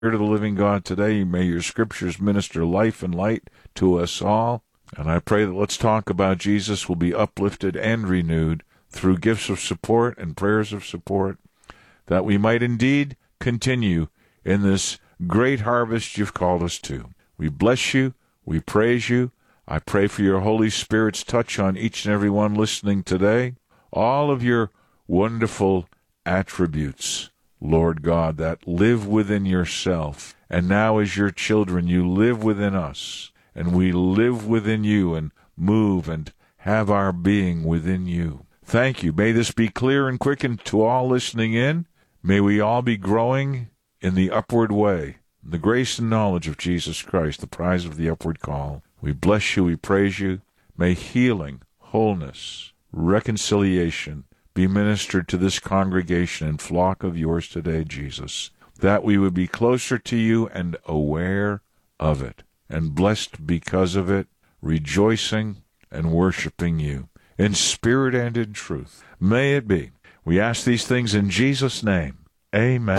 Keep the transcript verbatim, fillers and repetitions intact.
Spirit of the living God today. May your scriptures minister life and light to us all. And I pray that Let's Talk About Jesus will be uplifted and renewed through gifts of support and prayers of support, that we might indeed continue in this great harvest you've called us to. We bless you. We praise you. I pray for your Holy Spirit's touch on each and every one listening today. All of your wonderful attributes, Lord God, that live within yourself. And now as your children, you live within us, and we live within you and move and have our being within you. Thank you. May this be clear and quickened to all listening in. May we all be growing in the upward way, the grace and knowledge of Jesus Christ, the prize of the upward call. We bless you. We praise you. May healing, wholeness, reconciliation be ministered to this congregation and flock of yours today, Jesus, that we would be closer to you and aware of it, and blessed because of it, rejoicing and worshiping you in spirit and in truth. May it be. We ask these things in Jesus' name. Amen.